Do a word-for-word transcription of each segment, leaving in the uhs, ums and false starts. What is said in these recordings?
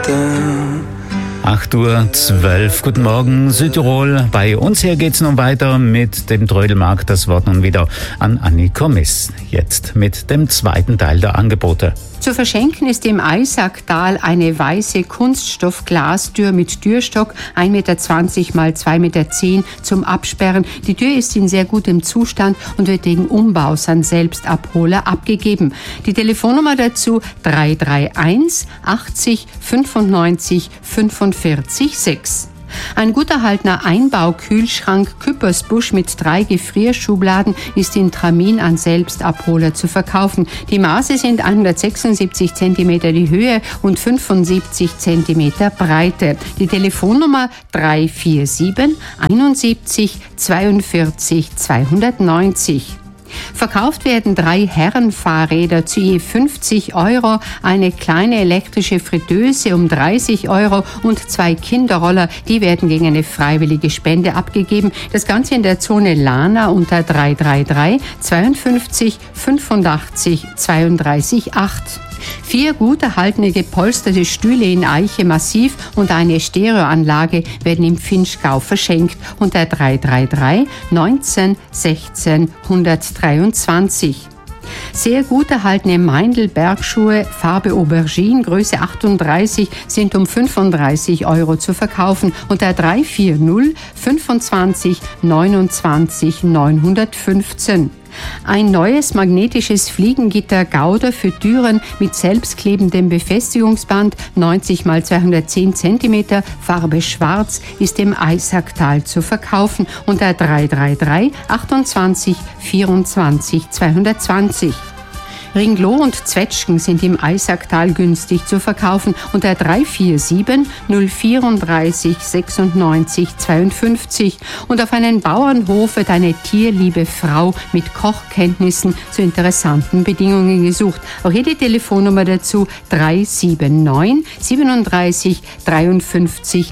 acht Uhr zwölf. Guten Morgen, Südtirol. Bei uns hier geht's nun weiter mit dem Trödelmarkt. Das Wort nun wieder an Anni Komis. Jetzt mit dem zweiten Teil der Angebote. Zu verschenken ist im Eisacktal eine weiße Kunststoff-Glastür mit Türstock, ein Meter zwanzig mal zwei Meter zehn zum Absperren. Die Tür ist in sehr gutem Zustand und wird wegen Umbaus an Selbstabholer abgegeben. Die Telefonnummer dazu drei drei eins achtzig fünfundneunzig fünfundvierzig sechs. Ein gut erhaltener Einbaukühlschrank Küppersbusch mit drei Gefrierschubladen ist in Tramin an Selbstabholer zu verkaufen. Die Maße sind hundertsechsundsiebzig Zentimeter die Höhe und fünfundsiebzig Zentimeter Breite. Die Telefonnummer drei vier sieben einundsiebzig zweiundvierzig zweihundertneunzig. Verkauft werden drei Herrenfahrräder zu je fünfzig Euro, eine kleine elektrische Fritteuse um dreißig Euro und zwei Kinderroller, die werden gegen eine freiwillige Spende abgegeben. Das Ganze in der Zone Lana unter drei drei drei zweiundfünfzig fünfundachtzig zweiunddreißig acht. Vier gut erhaltene gepolsterte Stühle in Eiche Massiv und eine Stereoanlage werden im Vinschgau verschenkt unter drei drei drei neunzehn sechzehn hundertdreiundzwanzig. Sehr gut erhaltene Meindl-Bergschuhe, Farbe Aubergine, Größe achtunddreißig, sind um fünfunddreißig Euro zu verkaufen unter drei vier null fünfundzwanzig neunundzwanzig neunhundertfünfzehn. Ein neues magnetisches Fliegengitter Gauder für Türen mit selbstklebendem Befestigungsband, neunzig mal zweihundertzehn Zentimeter, Farbe schwarz, ist im Eisacktal zu verkaufen unter drei drei drei achtundzwanzig vierundzwanzig zweihundertzwanzig. Ringloh und Zwetschgen sind im Eisacktal günstig zu verkaufen unter drei vier sieben null vierunddreißig sechsundneunzig zweiundfünfzig. Und auf einen Bauernhof wird eine tierliebe Frau mit Kochkenntnissen zu interessanten Bedingungen gesucht. Auch hier die Telefonnummer dazu drei sieben neun siebenunddreißig dreiundfünfzig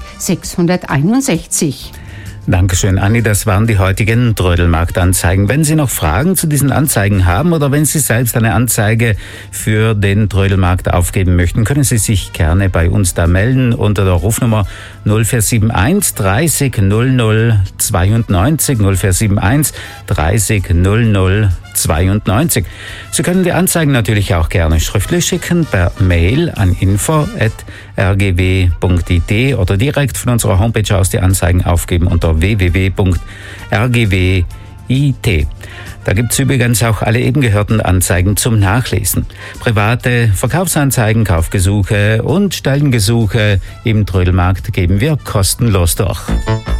sechshunderteinundsechzig. Dankeschön, Anni. Das waren die heutigen Trödelmarktanzeigen. Wenn Sie noch Fragen zu diesen Anzeigen haben oder wenn Sie selbst eine Anzeige für den Trödelmarkt aufgeben möchten, können Sie sich gerne bei uns da melden unter der Rufnummer null vier sieben eins dreißig null null zweiundneunzig null vier sieben eins dreißig null null zweiundneunzig. Sie können die Anzeigen natürlich auch gerne schriftlich schicken per Mail an info at r g w punkt i t oder direkt von unserer Homepage aus die Anzeigen aufgeben unter w w w punkt r g w punkt i t. Da gibt es übrigens auch alle eben gehörten Anzeigen zum Nachlesen. Private Verkaufsanzeigen, Kaufgesuche und Stellengesuche im Trödelmarkt geben wir kostenlos durch.